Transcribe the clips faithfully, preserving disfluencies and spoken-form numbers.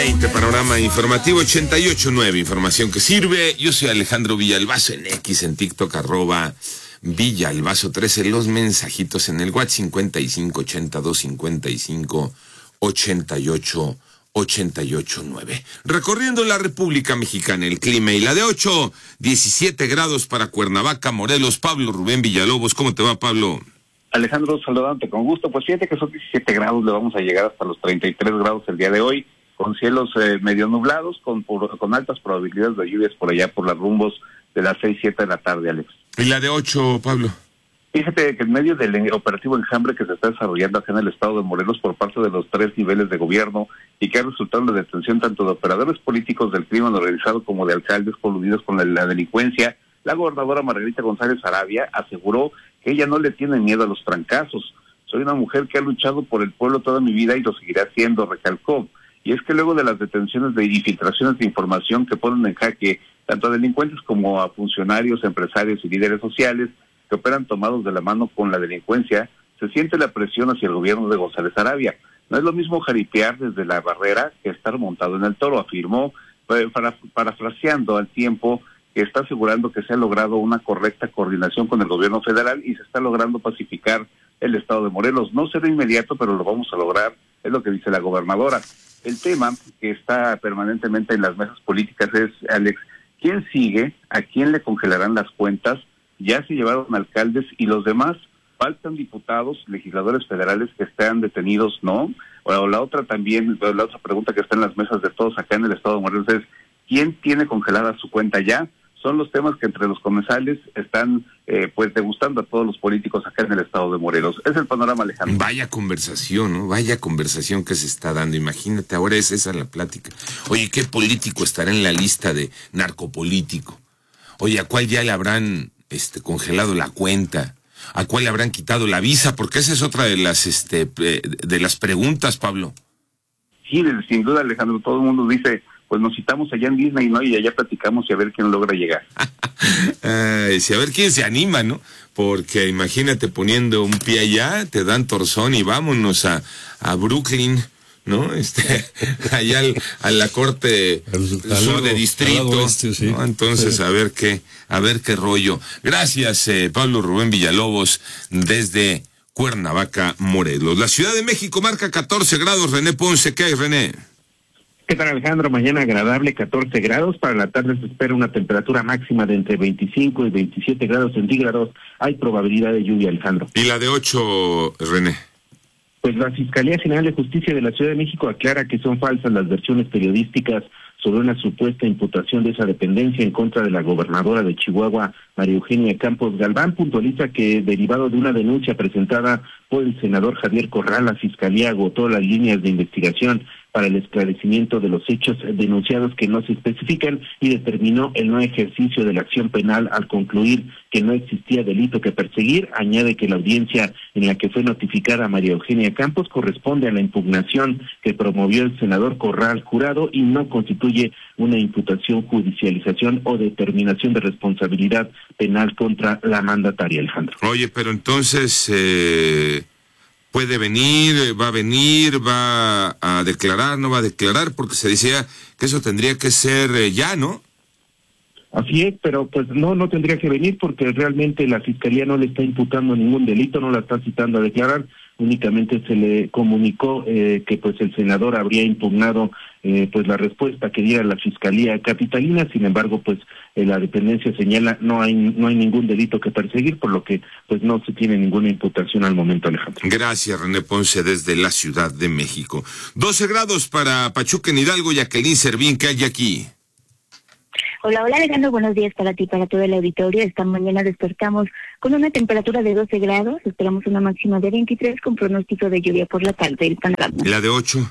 veinte, panorama informativo ochenta y ocho nueve, información que sirve. Yo soy Alejandro Villalbazo en X, en TikTok, arroba Villalbazo trece, los mensajitos en el WhatsApp cincuenta y cinco ochenta y dos cincuenta y cinco ochenta y ocho ochenta y ocho nueve. Recorriendo la República Mexicana, el clima y la de ocho, diecisiete grados para Cuernavaca, Morelos. Pablo Rubén Villalobos, ¿cómo te va, Pablo? Alejandro, saludante con gusto. Pues fíjate que son diecisiete grados, le vamos a llegar hasta los treinta y tres grados el día de hoy, con cielos eh, medio nublados, con, por, con altas probabilidades de lluvias por allá por los rumbos de las seis, siete de la tarde, Alex. ¿Y la de ocho, Pablo? Fíjate que en medio del operativo Enjambre que se está desarrollando acá en el estado de Morelos por parte de los tres niveles de gobierno y que ha resultado en la detención tanto de operadores políticos del crimen organizado como de alcaldes coludidos con la, la delincuencia, la gobernadora Margarita González Arabia aseguró que ella no le tiene miedo a los trancazos. Soy una mujer que ha luchado por el pueblo toda mi vida y lo seguirá haciendo, recalcó. Y es que luego de las detenciones de y filtraciones de información que ponen en jaque tanto a delincuentes como a funcionarios, empresarios y líderes sociales que operan tomados de la mano con la delincuencia, se siente la presión hacia el gobierno de González Arabia. No es lo mismo jaripear desde la barrera que estar montado en el toro, afirmó, para, parafraseando al tiempo que está asegurando que se ha logrado una correcta coordinación con el gobierno federal y se está logrando pacificar el estado de Morelos. No será inmediato, pero lo vamos a lograr, es lo que dice la gobernadora. El tema que está permanentemente en las mesas políticas es, Alex, ¿quién sigue? ¿A quién le congelarán las cuentas? Ya se llevaron alcaldes y los demás, faltan diputados, legisladores federales que estén detenidos, ¿no? O la otra también, la otra pregunta que está en las mesas de todos acá en el estado de Morelos es, ¿quién tiene congelada su cuenta ya? Son los temas que entre los comensales están eh, pues degustando a todos los políticos acá en el estado de Morelos. Es el panorama, Alejandro. Vaya conversación, ¿no? Vaya conversación que se está dando. Imagínate, ahora es esa la plática. Oye, ¿qué político estará en la lista de narcopolítico? Oye, ¿a cuál ya le habrán este congelado la cuenta? ¿A cuál le habrán quitado la visa? Porque esa es otra de las este de las preguntas, Pablo. Sí, sin duda, Alejandro, todo el mundo dice, pues nos citamos allá en Disney, ¿no? Y allá platicamos y a ver quién logra llegar. Ay, sí, a ver quién se anima, ¿no? Porque imagínate poniendo un pie allá, te dan torzón y vámonos a, a Brooklyn, ¿no? Este, allá al, a la corte al, sur al lado, de distrito, oeste, sí. ¿No? Entonces, sí. a ver qué, a ver qué rollo. Gracias, eh, Pablo Rubén Villalobos, desde Cuernavaca, Morelos. La Ciudad de México marca catorce grados. René Ponce, ¿qué hay, René? ¿Qué tal, Alejandro? Mañana agradable, catorce grados. Para la tarde se espera una temperatura máxima de entre veinticinco y veintisiete grados centígrados. Hay probabilidad de lluvia, Alejandro. ¿Y la de ocho, René? Pues la Fiscalía General de Justicia de la Ciudad de México aclara que son falsas las versiones periodísticas sobre una supuesta imputación de esa dependencia en contra de la gobernadora de Chihuahua, María Eugenia Campos Galván. Puntualiza que, derivado de una denuncia presentada por el senador Javier Corral, la Fiscalía agotó las líneas de investigación para el esclarecimiento de los hechos denunciados que no se especifican y determinó el no ejercicio de la acción penal al concluir que no existía delito que perseguir. Añade que la audiencia en la que fue notificada María Eugenia Campos corresponde a la impugnación que promovió el senador Corral Jurado y no constituye una imputación, judicialización o determinación de responsabilidad penal contra la mandataria, Alejandro. Oye, pero entonces eh, puede venir, va a venir, va a declarar, no va a declarar, porque se decía que eso tendría que ser eh, ya, ¿no? Así es, pero pues no, no tendría que venir porque realmente la Fiscalía no le está imputando ningún delito, no la está citando a declarar. Únicamente se le comunicó eh, que pues el senador habría impugnado eh, pues la respuesta que diera la Fiscalía Capitalina. Sin embargo, pues eh, la dependencia señala no hay no hay ningún delito que perseguir, por lo que pues no se tiene ninguna imputación al momento, Alejandro. Gracias, René Ponce, desde la Ciudad de México. doce grados para Pachuca en Hidalgo. Jacqueline Servín, ¿qué hay aquí? Hola, hola Alejandro, buenos días para ti, para todo el auditorio. Esta mañana despertamos con una temperatura de doce grados, esperamos una máxima de veintitrés con pronóstico de lluvia por la tarde. El panorama. ¿Y la de ocho?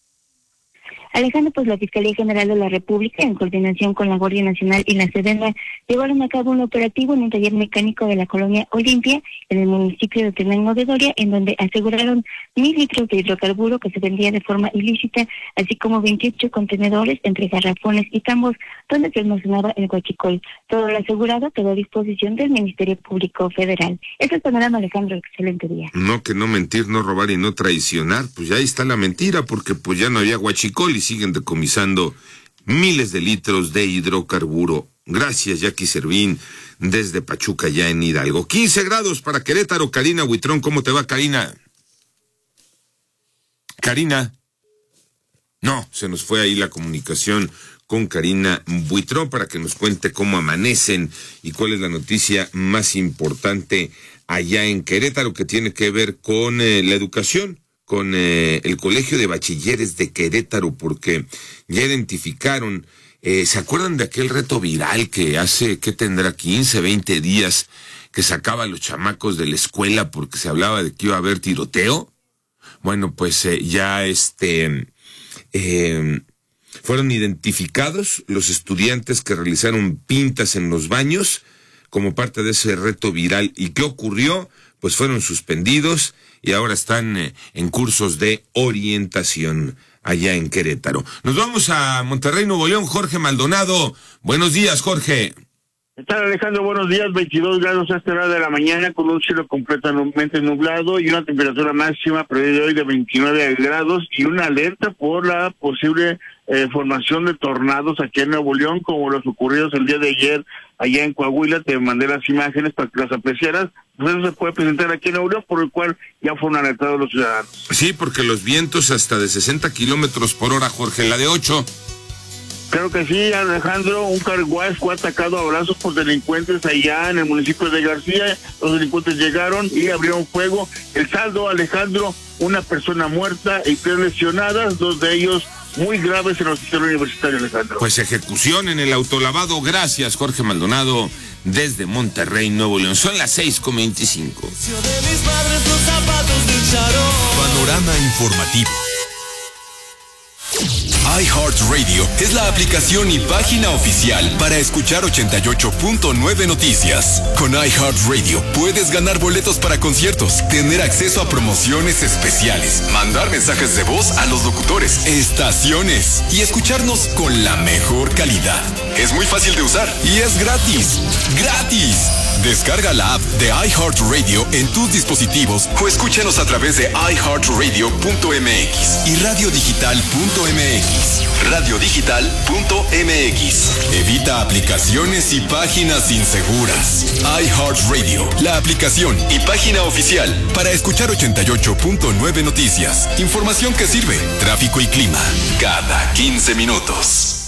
Alejandro, pues la Fiscalía General de la República, en coordinación con la Guardia Nacional y la Sedena, llevaron a cabo un operativo en un taller mecánico de la colonia Olimpia, en el municipio de Tenango de Doria, en donde aseguraron mil litros de hidrocarburo que se vendía de forma ilícita, así como veintiocho contenedores entre garrafones y tambos, donde se almacenaba el huachicol. Todo lo asegurado quedó a disposición del Ministerio Público Federal. Este es el panorama, Alejandro, excelente día. No, que no mentir, no robar y no traicionar, pues ya ahí está la mentira, porque pues ya no había huachicol y siguen decomisando miles de litros de hidrocarburo. Gracias, Jackie Servín, desde Pachuca, ya en Hidalgo. quince grados para Querétaro. Karina Huitrón, ¿cómo te va, Karina? Karina. No, se nos fue ahí la comunicación con Karina Buitrón para que nos cuente cómo amanecen y cuál es la noticia más importante allá en Querétaro que tiene que ver con eh, la educación, con eh, el Colegio de Bachilleres de Querétaro, porque ya identificaron, eh, ¿se acuerdan de aquel reto viral que hace, qué tendrá, quince, veinte días, que sacaba a los chamacos de la escuela porque se hablaba de que iba a haber tiroteo? Bueno, pues eh, ya este... Eh, fueron identificados los estudiantes que realizaron pintas en los baños como parte de ese reto viral. ¿Y qué ocurrió? Pues fueron suspendidos y ahora están eh, en cursos de orientación allá en Querétaro. Nos vamos a Monterrey, Nuevo León. Jorge Maldonado. Buenos días, Jorge. ¿Qué tal, Alejandro? Buenos días. veintidós grados a esta hora de la mañana con un cielo completamente nublado y una temperatura máxima previa de hoy de veintinueve grados y una alerta por la posible eh, formación de tornados aquí en Nuevo León, como los ocurridos el día de ayer allá en Coahuila. Te mandé las imágenes para que las apreciaras. Pues eso se puede presentar aquí en Nuevo León, por el cual ya fueron alertados los ciudadanos. Sí, porque los vientos hasta de sesenta kilómetros por hora, Jorge, la de ocho. Claro que sí, Alejandro. Un car wash fue atacado a balazos por delincuentes allá en el municipio de García. Los delincuentes llegaron y abrieron fuego. El saldo, Alejandro, una persona muerta y tres lesionadas, dos de ellos muy graves en el hospital universitario, Alejandro. Pues ejecución en el autolavado. Gracias, Jorge Maldonado, desde Monterrey, Nuevo León. Son las seis con veinticinco. Panorama informativo. iHeartRadio es la aplicación y página oficial para escuchar ochenta y ocho punto nueve Noticias. Con iHeartRadio puedes ganar boletos para conciertos, tener acceso a promociones especiales, mandar mensajes de voz a los locutores, estaciones y escucharnos con la mejor calidad. Es muy fácil de usar y es gratis. ¡Gratis! Descarga la app de iHeartRadio en tus dispositivos o escúchanos a través de i heart radio punto m x y radio digital punto m x. radio digital punto m x. Evita aplicaciones y páginas inseguras. iHeartRadio, la aplicación y página oficial para escuchar ochenta y ocho punto nueve Noticias. Información que sirve. Tráfico y clima cada quince minutos.